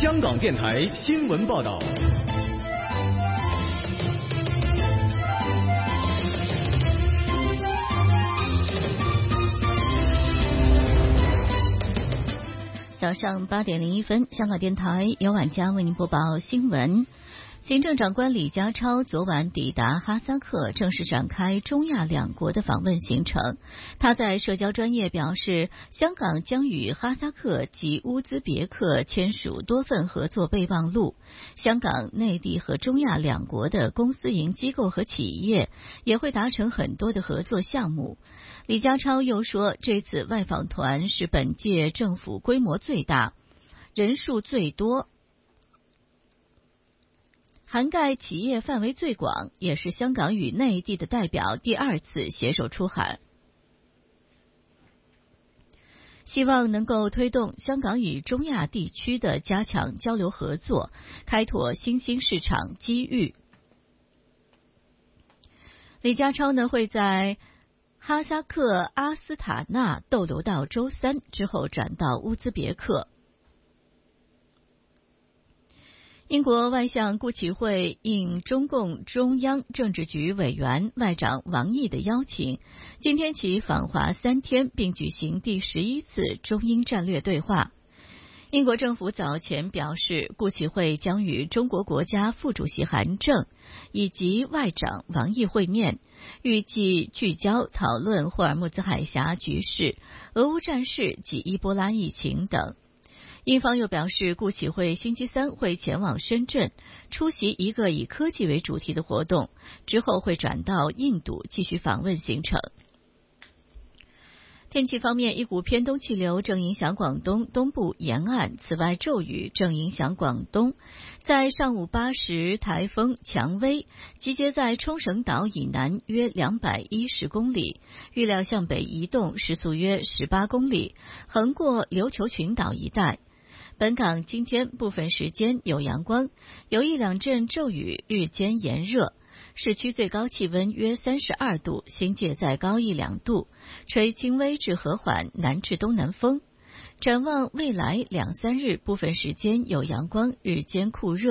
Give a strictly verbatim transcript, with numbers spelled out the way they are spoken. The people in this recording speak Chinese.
香港电台新闻报道。 早上八点零一分，香港电台由晚间为您播报新闻。行政长官李家超昨晚抵达哈萨克，正式展开中亚两国的访问行程。他在社交专页表示，香港将与哈萨克及乌兹别克签署多份合作备忘录，香港、内地和中亚两国的公私营机构和企业也会达成很多的合作项目。李家超又说，这次外访团是本届政府规模最大、人数最多、涵盖企业范围最广，也是香港与内地的代表第二次携手出海，希望能够推动香港与中亚地区的加强交流合作，开拓新兴市场机遇。李家超呢会在哈萨克阿斯塔纳逗留到周三，之后转到乌兹别克。英国外相顾启慧应中共中央政治局委员外长王毅的邀请，今天起访华三天，并举行第十一次中英战略对话。英国政府早前表示，顾启慧将与中国国家副主席韩正以及外长王毅会面，预计聚焦讨论霍尔木兹海峡局势、俄乌战事及伊波拉疫情等。英方又表示，顾启慧星期三会前往深圳出席一个以科技为主题的活动，之后会转到印度继续访问行程。天气方面，一股偏东气流正影响广东东部沿岸，此外骤雨正影响广东。在上午八时，台风蔷薇集结在冲绳岛以南约两百一十公里，预料向北移动，时速约十八公里，横过琉球群岛一带。本港今天部分时间有阳光，有一两阵骤雨，日间炎热。市区最高气温约三十二度，新界再高一两度，吹轻微至和缓南至东南风。展望未来两三日，部分时间有阳光，日间酷热。